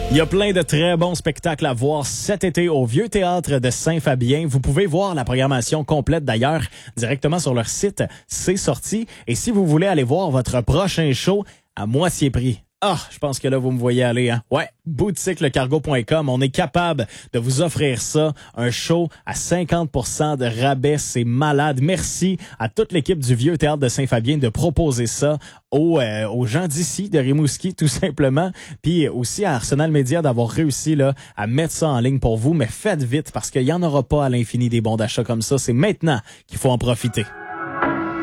Il y a plein de très bons spectacles à voir cet été au Vieux Théâtre de Saint-Fabien. Vous pouvez voir la programmation complète d'ailleurs directement sur leur site. C'est sorti. Et si vous voulez aller voir votre prochain show à moitié prix, je pense que là, vous me voyez aller, hein? Ouais, boutiquelecargo.com, on est capable de vous offrir ça, un show à 50% de rabais, c'est malade. Merci à toute l'équipe du Vieux Théâtre de Saint-Fabien de proposer ça aux gens d'ici, de Rimouski, tout simplement. Puis aussi à Arsenal Média d'avoir réussi là à mettre ça en ligne pour vous. Mais faites vite parce qu'il n'y en aura pas à l'infini des bons d'achat comme ça. C'est maintenant qu'il faut en profiter.